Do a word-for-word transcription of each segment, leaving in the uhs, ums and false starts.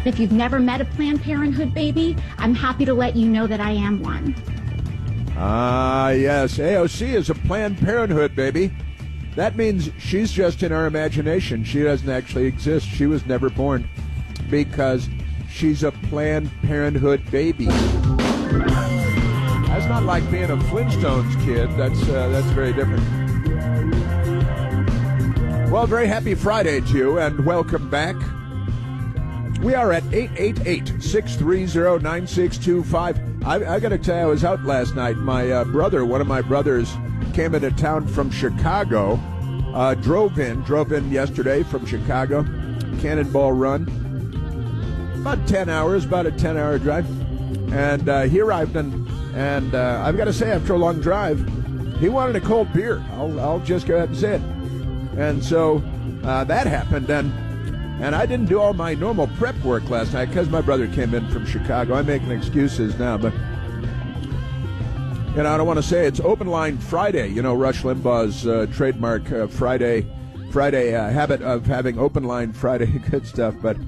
If you've never met a Planned Parenthood baby, I'm happy to let you know that I am one. Ah, yes. A O C is a Planned Parenthood baby. That means she's just in our imagination. She doesn't actually exist. She was never born because she's a Planned Parenthood baby. That's not like being a Flintstones kid. That's uh, that's very different. Well, very happy Friday to you, and welcome back. We are at eight eight eight, six three zero, nine six two five. I, I got to tell you, I was out last night. My uh, brother, one of my brothers, came into town from Chicago, uh, drove in, drove in yesterday from Chicago, Cannonball Run, about ten hours, about a ten-hour drive, and uh, he arrived, and, and uh, I've got to say, after a long drive, he wanted a cold beer. I'll, I'll just go ahead and say it. And so uh, that happened, and And I didn't do all my normal prep work last night because my brother came in from Chicago. I'm making excuses now, but, you know, I don't want to say it's Open Line Friday. You know, Rush Limbaugh's uh, trademark uh, Friday Friday uh, habit of having Open Line Friday, good stuff. But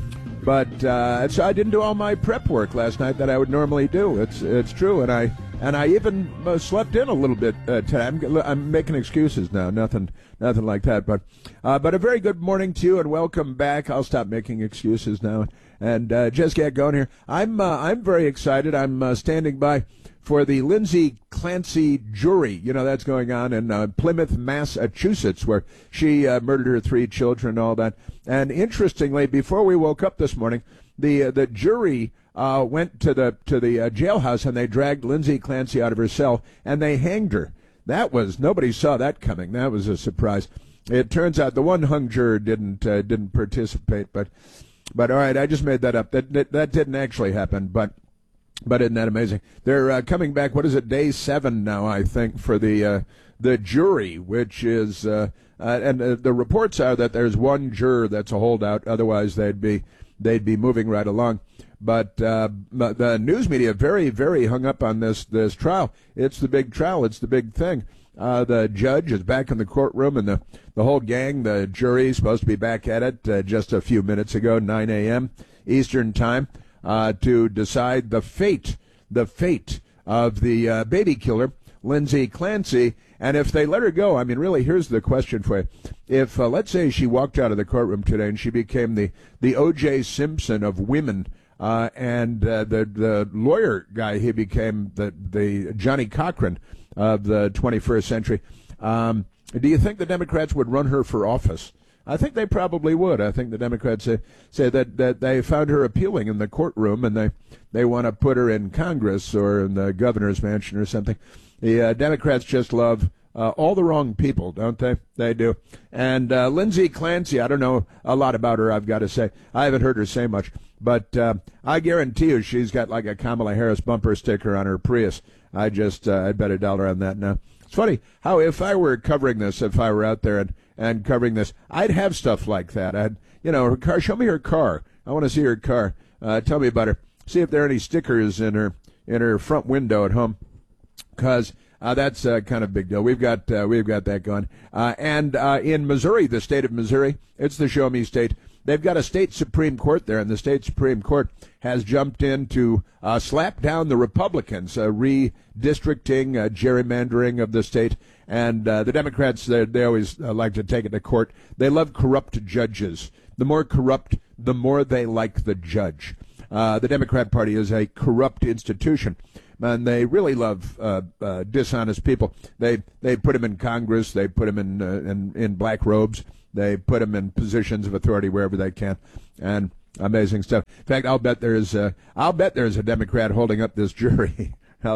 but uh, so I didn't do all my prep work last night that I would normally do. It's it's true, and I and I even uh, slept in a little bit uh, today. I'm, I'm making excuses now. Nothing. Nothing like that, but uh, but a very good morning to you and welcome back. I'll stop making excuses now and uh, just get going here. I'm uh, I'm very excited. I'm uh, standing by for the Lindsay Clancy jury. You know, that's going on in uh, Plymouth, Massachusetts, where she uh, murdered her three children and all that. And interestingly, before we woke up this morning, the uh, the jury uh, went to the to the uh, jailhouse and they dragged Lindsay Clancy out of her cell and they hanged her. That was, nobody saw that coming. That was a surprise. It turns out the one hung juror didn't uh, didn't participate, but but all right, I just made that up. That that, that didn't actually happen, but but isn't that amazing? They're uh, coming back. What is it? Day seven now, I think, for the uh, the jury, which is uh, uh, and uh, the reports are that there's one juror that's a holdout. Otherwise, they'd be they'd be moving right along. But uh, the news media very, very hung up on this this trial. It's the big trial. It's the big thing. Uh, the judge is back in the courtroom, and the, the whole gang, the jury, is supposed to be back at it uh, just a few minutes ago, nine a.m. Eastern Time, uh, to decide the fate, the fate of the uh, baby killer, Lindsay Clancy. And if they let her go, I mean, really, here's the question for you. If, uh, let's say she walked out of the courtroom today and she became the, the O J Simpson of women, Uh, and uh, the the lawyer guy, he became the the Johnny Cochran of the twenty-first century. Um, do you think the Democrats would run her for office? I think they probably would. I think the Democrats say, say that, that they found her appealing in the courtroom, and they, they want to put her in Congress or in the governor's mansion or something. The uh, Democrats just love uh, all the wrong people, don't they? They do. And uh, Lindsay Clancy, I don't know a lot about her, I've got to say. I haven't heard her say much. But uh, I guarantee you she's got like a Kamala Harris bumper sticker on her Prius. I just, uh, I'd bet a dollar on that now. It's funny how if I were covering this, if I were out there and, and covering this, I'd have stuff like that. I'd, you know, her car, show me her car. I want to see her car. Uh, tell me about her. See if there are any stickers in her, in her front window at home. Because uh, that's uh, kind of a big deal. We've got, uh, we've got that going. Uh, and uh, in Missouri, the state of Missouri, it's the Show Me State. They've got a state Supreme Court there, and the state Supreme Court has jumped in to uh, slap down the Republicans, uh, redistricting, uh, gerrymandering of the state. And uh, the Democrats, they, they always uh, like to take it to court. They love corrupt judges. The more corrupt, the more they like the judge. Uh, the Democrat Party is a corrupt institution, and they really love uh, uh, dishonest people. They they put them in Congress. They put them in, uh, in, in black robes. They put them in positions of authority wherever they can, and amazing stuff. In fact, I'll bet there's a, I'll bet there's a Democrat holding up this jury.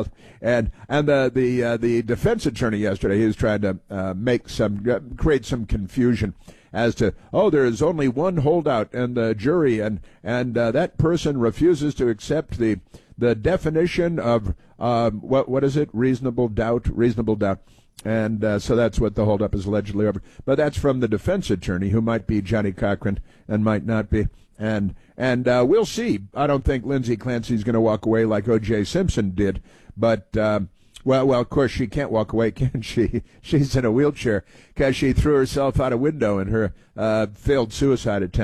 and and the the uh, the defense attorney yesterday, he was trying to uh, make some uh, create some confusion as to, oh, there is only one holdout in the jury, and and uh, that person refuses to accept the the definition of um, what what is it? Reasonable doubt. Reasonable doubt. And uh, so that's what the holdup is allegedly over. But that's from the defense attorney, who might be Johnny Cochran and might not be. And and uh, we'll see. I don't think Lindsay Clancy's going to walk away like O J Simpson did. But, um, well, well, of course, she can't walk away, can she? She's in a wheelchair because she threw herself out a window in her uh, failed suicide attempt.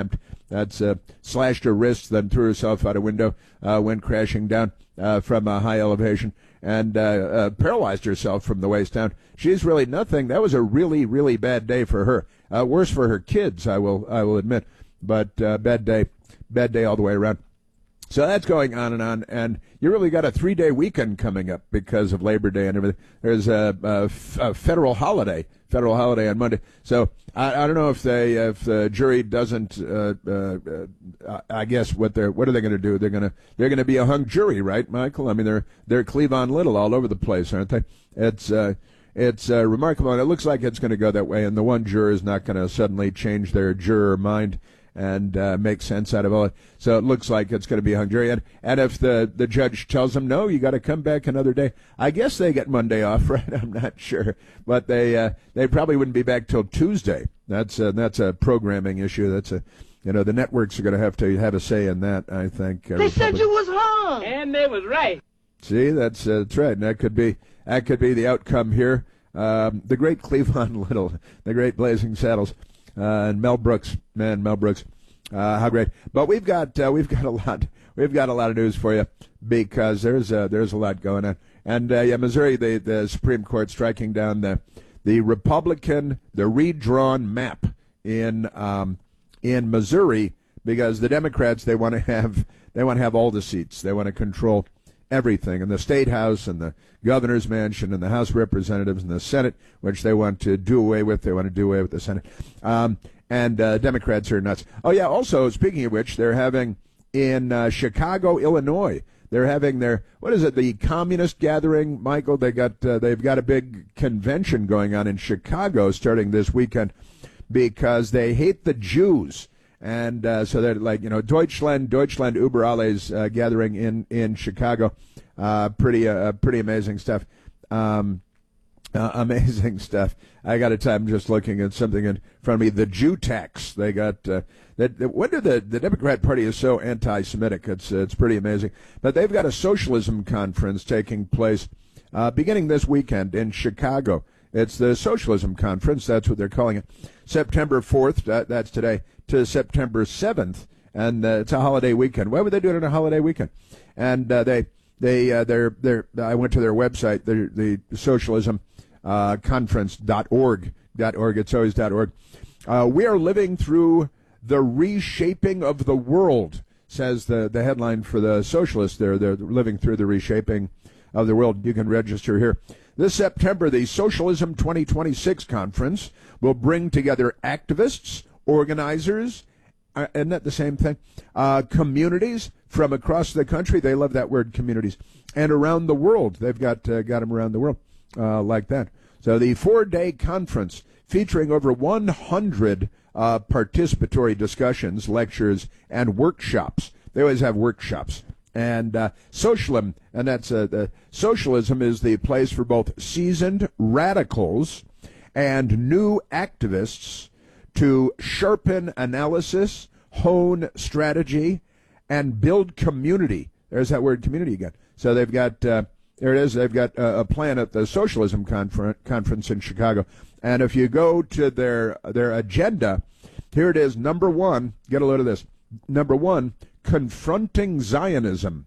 That's uh, slashed her wrist, then threw herself out a window, uh, went crashing down uh, from a high elevation, and uh, uh, paralyzed herself from the waist down. She's really nothing. That was a really, really bad day for her. Uh, worse for her kids, I will, I will admit, but uh, bad day, bad day all the way around. So that's going on and on, and you really got a three-day weekend coming up because of Labor Day and everything. There's a, a, a federal holiday, federal holiday on Monday. So I, I don't know if they, if the jury doesn't, uh, uh, uh, I guess what they're, what are they going to do? They're going to, they're going to be a hung jury, right, Michael? I mean, they're, they're Cleavon Little all over the place, aren't they? It's, uh, it's uh, remarkable, and it looks like it's going to go that way. And the one juror is not going to suddenly change their juror mind and uh, make sense out of all it. So it looks like it's going to be a hung jury. And, and if the, the judge tells them, no, you got to come back another day, I guess they get Monday off, right? I'm not sure. But they uh, they probably wouldn't be back till Tuesday. That's a, that's a programming issue. That's a, you know, the networks are going to have to have a say in that, I think. Uh, they Republic- said you was hung. And they was right. See, that's, uh, that's right. And that could be, that could be the outcome here. Um, the great Cleavon Little, the great Blazing Saddles. Uh, and Mel Brooks, man, Mel Brooks, uh, how great! But we've got uh, we've got a lot we've got a lot of news for you because there's uh, there's a lot going on. And uh, yeah, Missouri, the the Supreme Court striking down the the Republican the redrawn map in um, in Missouri because the Democrats they want to have they want to have all the seats. They want to control everything in the state house and the governor's mansion and the House of Representatives and the Senate, which they want to do away with. They want to do away with the Senate. Um, and uh, Democrats are nuts. Oh, yeah, also, speaking of which, they're having in uh, Chicago, Illinois, they're having their, what is it, the communist gathering, Michael? They got, uh, they've got a big convention going on in Chicago starting this weekend because they hate the Jews. And uh, so they're like, you know, Deutschland, Deutschland über alles uh, gathering in, in Chicago. Uh, pretty, uh, pretty amazing stuff. Um, uh, amazing stuff. I got to tell you, I'm just looking at something in front of me. The Jew tax. They got, uh, that, that wonder the, the Democrat Party is so anti-Semitic. It's, uh, it's pretty amazing. But they've got a socialism conference taking place uh, beginning this weekend in Chicago. It's the Socialism Conference. That's what they're calling it. September fourth, that, that's today, to September seventh. And uh, it's a holiday weekend. Why would they do it on a holiday weekend? And uh, they, they, uh, they're, they're, I went to their website, the, the socialism uh, conference dot org. Dot org. It's always dot org. Uh, we are living through the reshaping of the world, says the, the headline for the socialists there. They're living through the reshaping of the world. You can register here. This September, the Socialism twenty twenty-six conference will bring together activists, organizers, uh, isn't that the same thing? Uh, communities from across the country. They love that word, communities. And around the world. They've got, uh, got them around the world uh, like that. So the four-day conference featuring over one hundred uh, participatory discussions, lectures, and workshops. They always have workshops. And uh, socialism, and that's uh, the socialism is the place for both seasoned radicals and new activists to sharpen analysis, hone strategy, and build community. There's that word, community again. So they've got uh, there it is. They've got uh, a plan at the Socialism Confer- Conference in Chicago. And if you go to their their agenda, here it is. Number one, get a load of this. Number one. Confronting Zionism.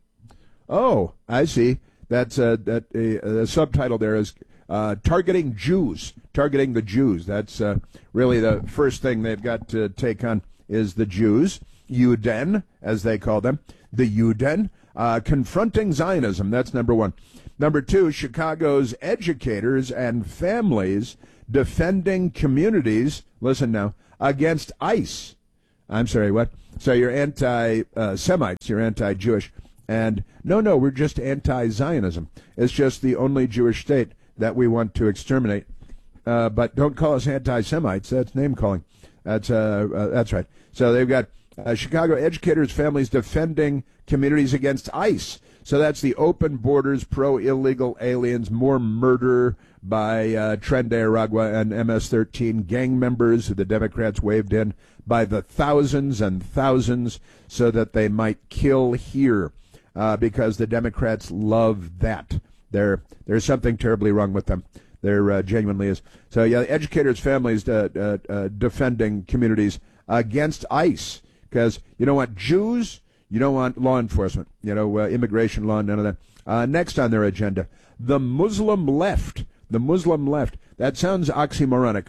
Oh, I see. That's uh, that uh, the subtitle there is uh, targeting Jews, targeting the Jews. That's uh, really the first thing they've got to take on is the Jews, Juden, as they call them, the Juden. Uh, confronting Zionism. That's number one. Number two, Chicago's educators and families defending communities. Listen now, against ICE. I'm sorry, what? So you're anti-Semites, you're anti-Jewish. And no, no, we're just anti-Zionism. It's just the only Jewish state that we want to exterminate. Uh, but don't call us anti-Semites. That's name-calling. That's, uh, uh, that's right. So they've got uh, Chicago educators, families defending communities against ICE. So that's the open borders, pro-illegal aliens, more murder by uh, Tren de Aragua and M S thirteen gang members who the Democrats waved in by the thousands and thousands so that they might kill here uh, because the Democrats love that. There, there's something terribly wrong with them. There uh, genuinely is. So, yeah, educators, families uh, uh, uh, defending communities against ICE, because you don't want Jews, you don't want law enforcement, you know, uh, immigration law, none of that. Uh, next on their agenda, the Muslim left. The Muslim left. That sounds oxymoronic.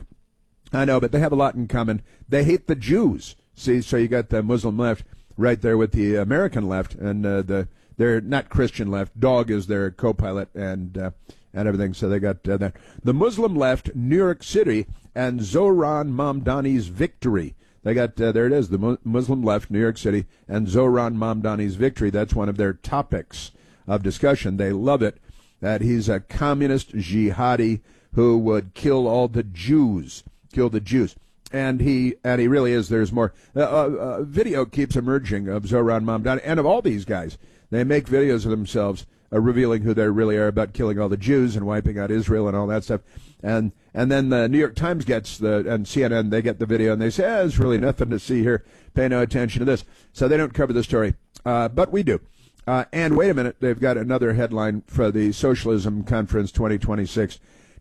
I know, but they have a lot in common. They hate the Jews. See, so you got the Muslim left right there with the American left, and uh, the they're not Christian left. Dog is their co-pilot and uh, and everything. So they got uh, that. The Muslim left, New York City, and Zohran Mamdani's victory. They got uh, there it is. The Mu- Muslim left, New York City, and Zohran Mamdani's victory. That's one of their topics of discussion. They love it that he's a communist jihadi who would kill all the Jews, kill the Jews. And he and he really is. There's more. Uh, uh, video keeps emerging of Zohran Mamdani and of all these guys. They make videos of themselves uh, revealing who they really are about killing all the Jews and wiping out Israel and all that stuff. And and then the New York Times gets the and C N N, they get the video and they say, eh, there's really nothing to see here. Pay no attention to this. So they don't cover the story, uh, but we do. Uh, and wait a minute, they've got another headline for the Socialism Conference twenty twenty-six: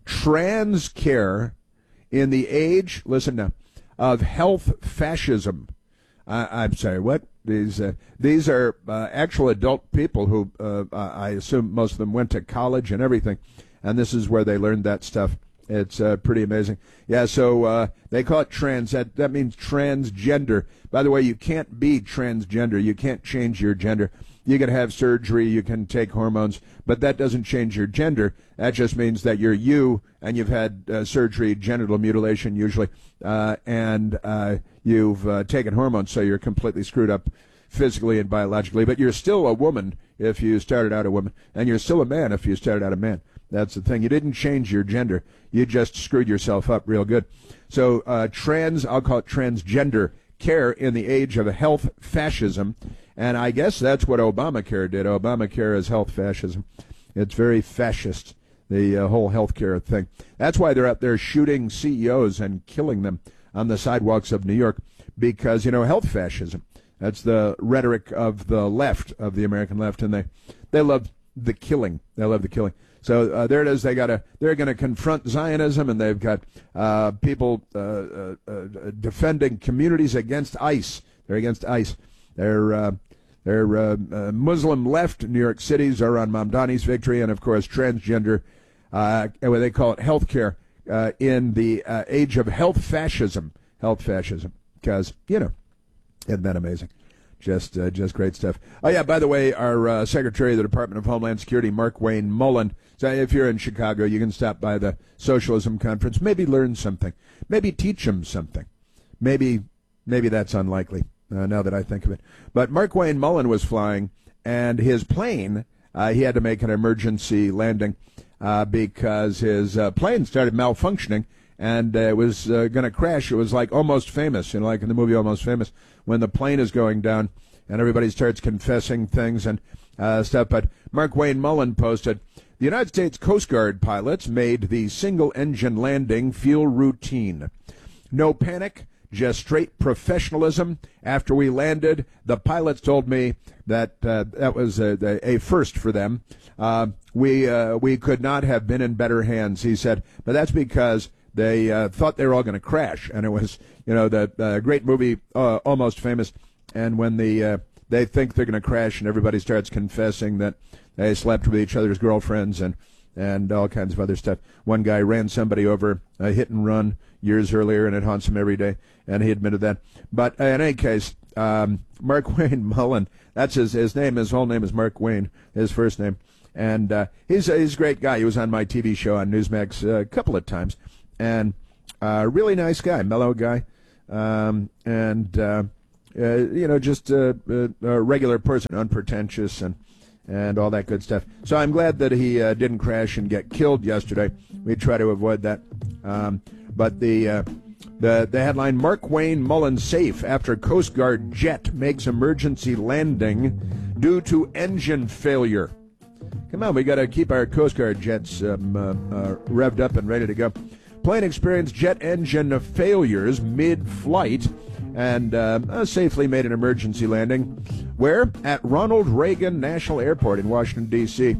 Trans care in the age. Listen now. Of health fascism. Uh, I'm sorry, what? These uh, these are uh, actual adult people who uh, I assume most of them went to college and everything, and this is where they learned that stuff. It's uh, pretty amazing. Yeah, so uh, they call it trans. That, that means transgender. By the way, you can't be transgender. You can't change your gender. You can have surgery, you can take hormones, but that doesn't change your gender. That just means that you're you, and you've had uh, surgery, genital mutilation usually, uh, and uh, you've uh, taken hormones, so you're completely screwed up physically and biologically. But you're still a woman if you started out a woman, and you're still a man if you started out a man. That's the thing. You didn't change your gender. You just screwed yourself up real good. So uh, trans, I'll call it transgender care in the age of health fascism. And I guess that's what Obamacare did. Obamacare is health fascism. It's very fascist, the uh, whole health care thing. That's why they're out there shooting C E Os and killing them on the sidewalks of New York, because, you know, health fascism. That's the rhetoric of the left, of the American left, and they, they love the killing. They love the killing. So uh, there it is. They got a. They're going to confront Zionism, and they've got uh, people uh, uh, uh, defending communities against ICE. They're against ICE. They're uh, they're uh, uh, Muslim left, New York City, Zohran Mamdani's victory, and of course transgender, uh, what they call it, health care uh, in the uh, age of health fascism. Health fascism, because you know, isn't that amazing? Just uh, just great stuff. Oh yeah, by the way, our uh, Secretary of the Department of Homeland Security, Mark Wayne Mullen. So if you're in Chicago, you can stop by the Socialism Conference. Maybe learn something. Maybe teach them something. Maybe maybe that's unlikely. Uh, now that I think of it. But Mark Wayne Mullen was flying, and his plane, uh, he had to make an emergency landing uh, because his uh, plane started malfunctioning, and uh, it was uh, going to crash. It was like Almost Famous, you know, like in the movie Almost Famous, when the plane is going down and everybody starts confessing things and uh, stuff. But Mark Wayne Mullen posted, the United States Coast Guard pilots made the single-engine landing feel routine. No panic. Just straight professionalism. After we landed, the pilots told me that uh, that was a, a first for them. Uh, we uh, we could not have been in better hands, he said. But that's because they uh, thought they were all going to crash, and it was, you know, the uh, great movie uh, Almost Famous. And when the uh, they think they're going to crash, and everybody starts confessing that they slept with each other's girlfriends and and all kinds of other stuff. One guy ran somebody over, a hit and run, years earlier, and it haunts him every day, and he admitted that. But uh, in any case, um, Mark Wayne Mullen, that's his his name, his whole name is Mark Wayne, his first name, and uh, he's, he's a great guy. He was on my T V show on Newsmax uh, a couple of times, and a uh, really nice guy, mellow guy, um, and, uh, uh, you know, just a, a, a regular person, unpretentious, and and all that good stuff. So I'm glad that he uh, didn't crash and get killed yesterday. We try to avoid that. Um, but the, uh, the the headline, Mark Wayne Mullen safe after Coast Guard jet makes emergency landing due to engine failure. Come on, we got to keep our Coast Guard jets um, uh, uh, revved up and ready to go. Plane experienced jet engine failures mid-flight and uh, safely made an emergency landing. Where? At Ronald Reagan National Airport in Washington, D C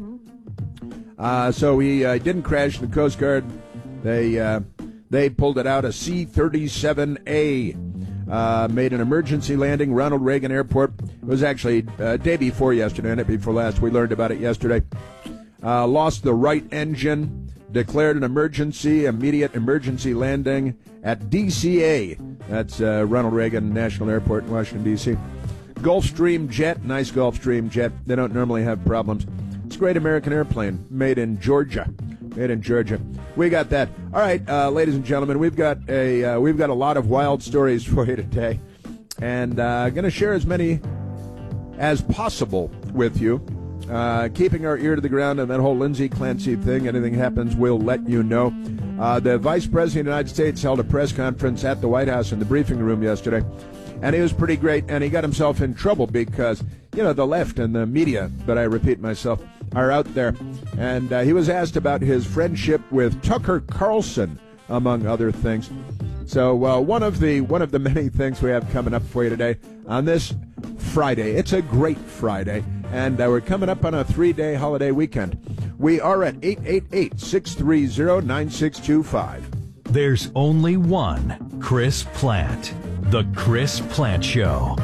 Uh, so he uh, didn't crash. The Coast Guard, they uh, they pulled it out, a C thirty-seven A. uh, made an emergency landing, Ronald Reagan Airport. It was actually uh, day before yesterday, night before last. We learned about it yesterday. Uh, lost the right engine, declared an emergency, immediate emergency landing at D C A. That's uh, Ronald Reagan National Airport in Washington, D C Gulfstream jet, nice Gulfstream jet. They don't normally have problems. It's a great American airplane, made in Georgia. Made in Georgia. We got that. All right, uh, ladies and gentlemen, we've got a uh, we've got a lot of wild stories for you today, and uh, going to share as many as possible with you. Uh, keeping our ear to the ground on that whole Lindsay Clancy thing. Anything happens, we'll let you know. Uh, the Vice President of the United States held a press conference at the White House in the briefing room yesterday, and it was pretty great, and he got himself in trouble because, you know, the left and the media, but I repeat myself, are out there. And uh, he was asked about his friendship with Tucker Carlson, among other things. So uh, one of the one of the many things we have coming up for you today on this Friday. It's a great Friday, and uh, we're coming up on a three-day holiday weekend. We are at eight eight eight, six three zero, nine six two five. There's only one Chris Plant. The Chris Plant Show.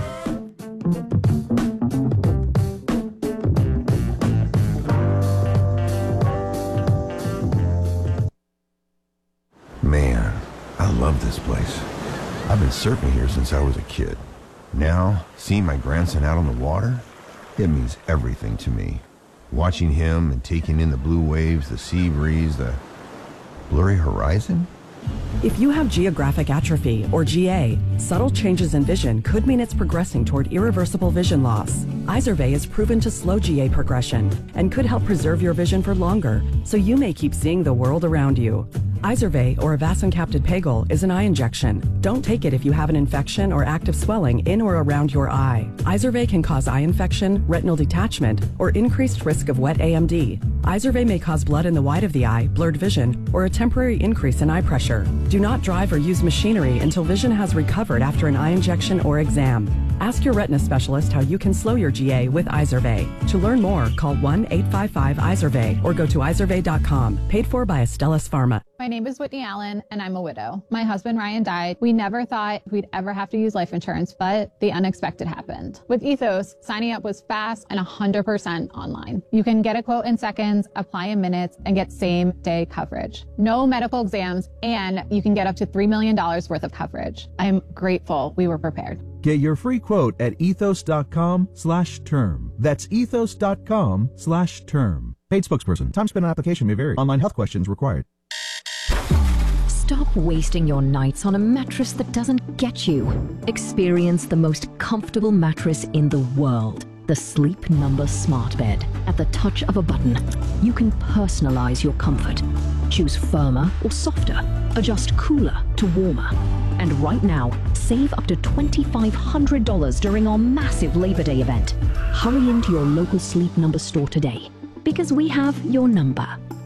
Man, I love this place. I've been surfing here since I was a kid. Now, seeing my grandson out on the water, it means everything to me. Watching him and taking in the blue waves, the sea breeze, the blurry horizon. If you have geographic atrophy, or G A, subtle changes in vision could mean it's progressing toward irreversible vision loss. Izervay is proven to slow G A progression and could help preserve your vision for longer, so you may keep seeing the world around you. Izervay, or avacincaptad pegol, is an eye injection. Don't take it if you have an infection or active swelling in or around your eye. Izervay can cause eye infection, retinal detachment, or increased risk of wet A M D. Izervay may cause blood in the white of the eye, blurred vision, or a temporary increase in eye pressure. Do not drive or use machinery until vision has recovered after an eye injection or exam. Ask your retina specialist how you can slow your G A with Izervay. To learn more, call one eight five five Izervay or go to izervay dot com. Paid for by Astellas Pharma. My name is Whitney Allen, and I'm a widow. My husband, Ryan, died. We never thought we'd ever have to use life insurance, but the unexpected happened. With Ethos, signing up was fast and one hundred percent online. You can get a quote in seconds, apply in minutes, and get same-day coverage. No medical exams, and you can get up to three million dollars worth of coverage. I'm grateful we were prepared. Get your free quote at ethos.com slash term. That's ethos.com slash term. Paid spokesperson. Time spent on application may vary. Online health questions required. Stop wasting your nights on a mattress that doesn't get you. Experience the most comfortable mattress in the world. The Sleep Number Smart Bed. At the touch of a button, you can personalize your comfort. Choose firmer or softer. Adjust cooler to warmer. And right now, save up to two thousand five hundred dollars during our massive Labor Day event. Hurry into your local Sleep Number store today, because we have your number.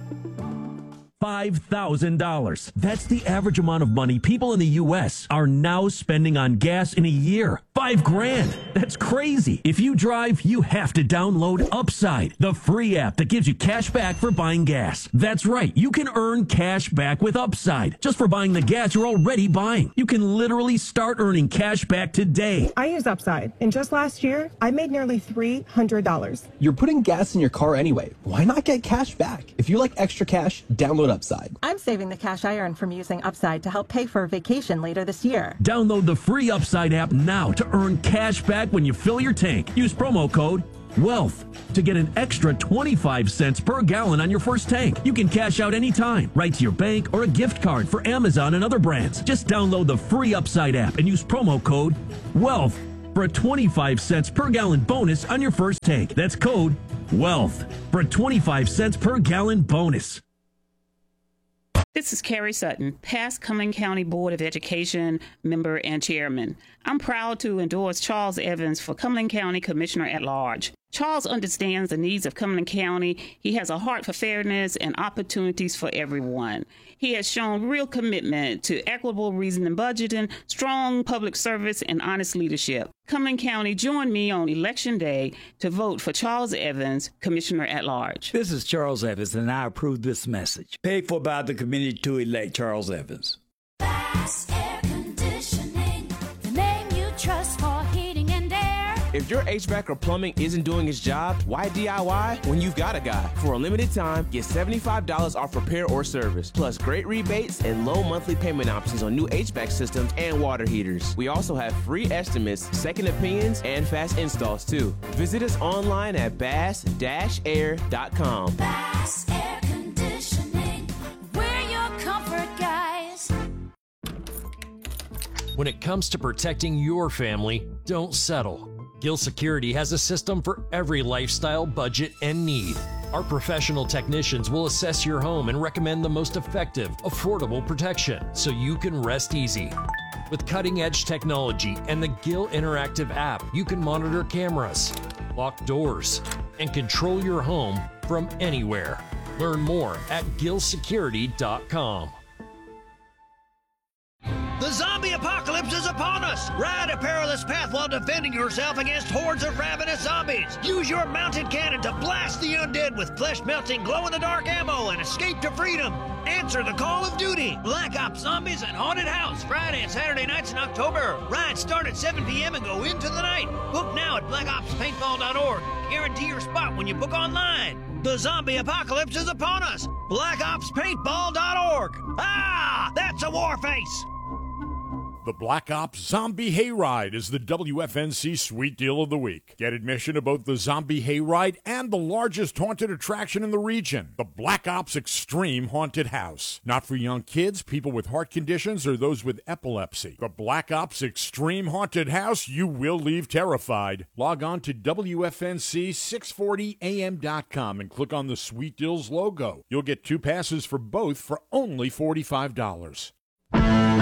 five thousand dollars. That's the average amount of money people in the U S are now spending on gas in a year. Five grand. That's crazy. If you drive, you have to download Upside, the free app that gives you cash back for buying gas. That's right. You can earn cash back with Upside just for buying the gas you're already buying. You can literally start earning cash back today. I use Upside, and just last year, I made nearly three hundred dollars. You're putting gas in your car anyway. Why not get cash back? If you like extra cash, download Upside. I'm saving the cash I earn from using Upside to help pay for a vacation later this year. Download the free Upside app now to earn cash back when you fill your tank. Use promo code WEALTH to get an extra twenty-five cents per gallon on your first tank. You can cash out anytime, right to your bank or a gift card for Amazon and other brands. Just download the free Upside app and use promo code WEALTH for a twenty-five cents per gallon bonus on your first tank. That's code WEALTH for a twenty-five cents per gallon bonus. This is Carrie Sutton, past Cumberland County Board of Education member and chairman. I'm proud to endorse Charles Evans for Cumberland County Commissioner at Large. Charles understands the needs of Cumberland County. He has a heart for fairness and opportunities for everyone. He has shown real commitment to equitable reasoning budgeting, strong public service, and honest leadership. Cumberland County, join me on Election Day to vote for Charles Evans, Commissioner at Large. This is Charles Evans, and I approve this message. Paid for by the committee to elect Charles Evans. Fast Air Conditioning, the name If your H V A C or plumbing isn't doing its job, why D I Y when you've got a guy? For a limited time, get seventy-five dollars off repair or service, plus great rebates and low monthly payment options on new H V A C systems and water heaters. We also have free estimates, second opinions, and fast installs too. Visit us online at bass dash air dot com. Bass Air Conditioning, we're your comfort guys. When it comes to protecting your family, don't settle. Gill Security has a system for every lifestyle, budget, and need. Our professional technicians will assess your home and recommend the most effective, affordable protection so you can rest easy. With cutting-edge technology and the Gill Interactive app, you can monitor cameras, lock doors, and control your home from anywhere. Learn more at gill security dot com. The zombie apocalypse is upon us! Ride a perilous path while defending yourself against hordes of ravenous zombies! Use your mounted cannon to blast the undead with flesh-melting, glow-in-the-dark ammo and escape to freedom! Answer the call of duty! Black Ops Zombies at Haunted House, Friday and Saturday nights in October. Rides start at seven p.m. and go into the night. Book now at black ops paintball dot org. Guarantee your spot when you book online. The zombie apocalypse is upon us! black ops paintball dot org. Ah! That's a war face! The Black Ops Zombie Hayride is the W F N C Sweet Deal of the Week. Get admission to both the Zombie Hayride and the largest haunted attraction in the region, the Black Ops Extreme Haunted House. Not for young kids, people with heart conditions, or those with epilepsy. The Black Ops Extreme Haunted House, you will leave terrified. Log on to W F N C six forty A M dot com and click on the Sweet Deals logo. You'll get two passes for both for only forty-five dollars.